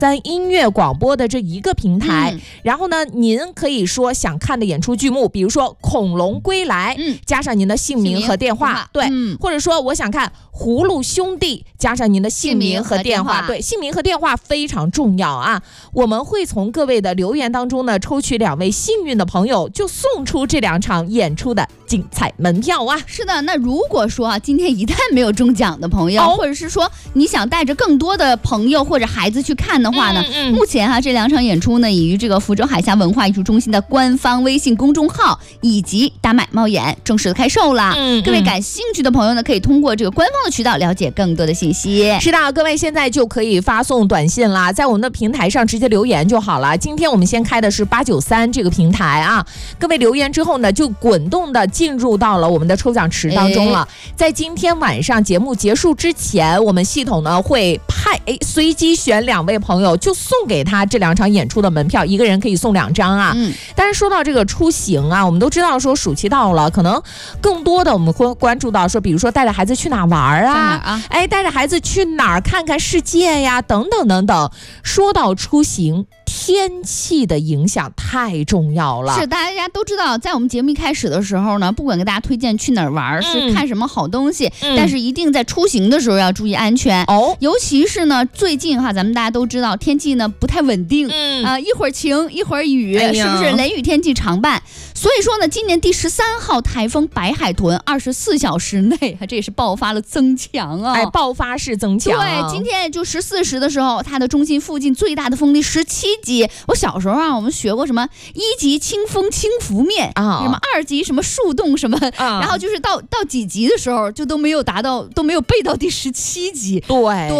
3音乐广播的这一个平台，然后呢，您可以说想看的演出剧目，比如说《恐龙归来》，加上您的姓名和电话，对，或者说我想看《葫芦兄弟》，加上您的姓名和电话，对，姓名和电话非常重要啊。我们会从各位的留言当中呢，抽取2位幸运的朋友，就送出这2场演出的精彩门票啊。 是的，那如果说啊，今天一旦没有中奖的朋友，或者是说你想带着更多的朋友或者孩子去看的话呢，目前这2场演出呢，已于这个福州海峡文化艺术中心的官方微信公众号以及大麦猫眼正式的开售了。各位感兴趣的朋友呢，可以通过这个官方的渠道了解更多的信息。 是的，各位现在就可以发送短信啦，在我们的平台上直接留言就好了。今天我们先开的是893这个平台啊，各位留言之后呢，就滚动的进入到了我们的抽奖池当中了。在今天晚上节目结束之前，我们系统呢会随机选2位朋友，就送给他这2场演出的门票，一个人可以送2张啊。但是说到这个出行啊，我们都知道说暑期到了，可能更多的我们会关注到说，比如说带着孩子去哪玩啊，带着孩子去哪儿看看世界呀，等等等等。说到出行，天气的影响太重要了。 是，大家都知道，在我们节目一开始的时候呢，不管给大家推荐去哪儿玩，是看什么好东西，但是一定在出行的时候要注意安全。尤其是呢，最近咱们大家都知道天气呢不太稳定，一会儿晴一会儿雨，是不是雷雨天气常伴？所以说呢，今年第13号台风白海豚24小时内，这也是爆发了增强啊！ 爆发式增强。 对，今天就14时的时候，它的中心附近最大的风力17级。我小时候我们学过什么1级清风轻拂面什么2级什么树洞什么，然后就是到几级的时候就都没有背到第17级。对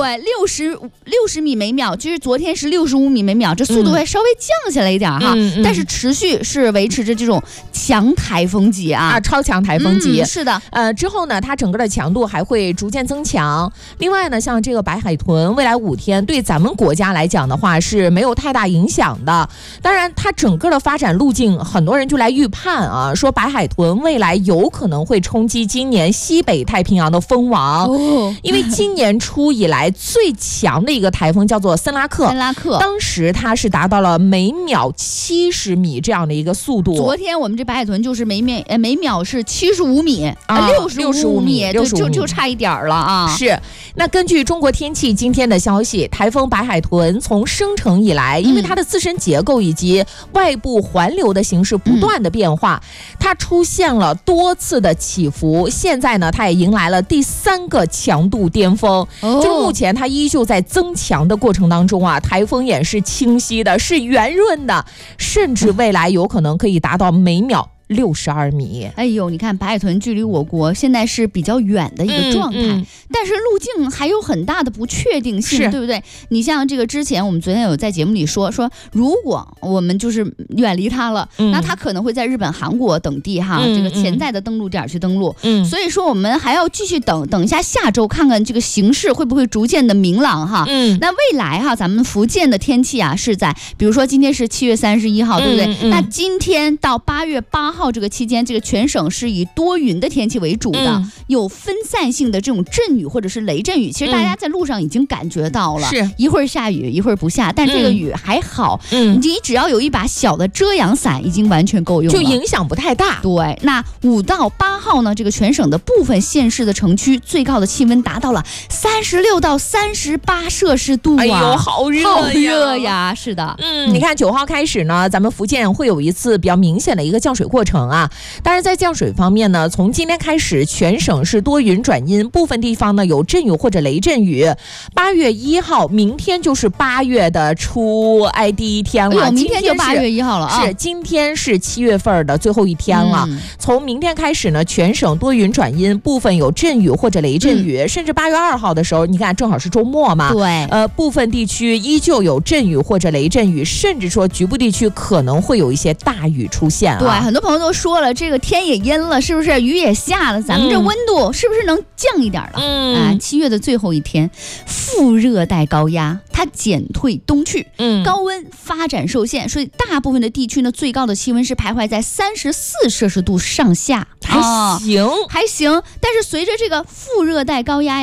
，60米每秒，就是昨天是65米每秒，这速度还稍微降下来一点但是持续是维持着这种强台风级超强台风级。 是的， 之后呢，它整个的强度还会逐渐增强。另外呢，像这个白海豚，未来5天对咱们国家来讲的话是没有太大影响的。当然，它整个的发展路径，很多人就来预判说白海豚未来有可能会冲击今年西北太平洋的风王。因为今年初以来最强的一个台风叫做森拉克，当时它是达到了每秒70米这样的一个速度。 昨天我们这白海豚就是每秒是75米，65米，就差一点了啊。 是，那根据中国天气今天的消息，台风白海豚从生成以来，因为它的自身结构以及外部环流的形式不断的变化，它出现了多次的起伏。现在呢，它也迎来了第3个强度巅峰。就目前它依旧在增强的过程当中台风眼是清晰的，是圆润的，甚至未来有可能可以达到每秒62米。 哎呦，你看白海豚距离我国现在是比较远的一个状态，但是路径还有很大的不确定性，对不对？你像这个之前我们昨天有在节目里说，如果我们就是远离它了，那它可能会在日本、韩国等地这个潜在的登陆点去登陆。所以说我们还要继续等一下下周，看看这个形势会不会逐渐的明朗那未来咱们福建的天气是在，比如说今天是7月31号，对不对？那今天到8月8号这个期间，这个全省是以多云的天气为主的，有分散性的这种阵雨或者是雷阵雨。其实大家在路上已经感觉到了，是一会儿下雨一会儿不下，但这个雨还好，你只要有一把小的遮阳伞已经完全够用了， 就影响不太大。 对，那5到8号呢，这个全省的部分县市的城区最高的气温达到了36到38摄氏度哎呦，好热呀！是的， 你看9号开始呢，咱们福建会有一次比较明显的一个降水过程当然在降水方面呢，从今天开始全省是多云转阴，部分地方呢有阵雨或者雷阵雨。8月1号，明天就是8月的第一天了。 明天就8月1号了是，今天是7月份的最后一天了。从明天开始呢，全省多云转阴，部分有阵雨或者雷阵雨，甚至8月2号的时候，你看正好是周末嘛。 对， 部分地区依旧有阵雨或者雷阵雨，甚至说局部地区可能会有一些大雨出现。 对，很多朋友都说了，这个天也阴了，是不是雨也下了，咱们这温度是不是能降一点了？7月的最后一天，副热带高压它减退东去，高温发展受限，所以大部分的地区呢，最高的气温是徘徊在34摄氏度上下， 还行。 但是随着这个副热带高压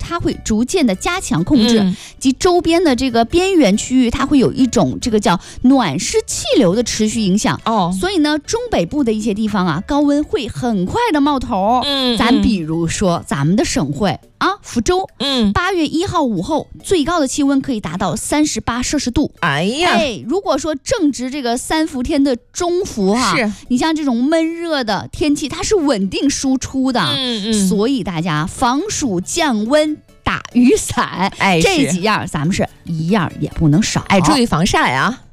它会逐渐的加强控制，及周边的这个边缘区域，它会有一种这个叫暖湿气流的持续影响。所以呢，中北部的一些地方啊，高温会很快的冒头。咱比如说咱们的省会啊，福州，8月1号午后最高的气温可以达到38摄氏度。 哎呀， 如果说正值这个3伏天的中伏哈，你像这种闷热的天气，它是稳定输出的。所以大家防暑降温打雨伞，这几样咱们是一样也不能少。 注意防晒啊。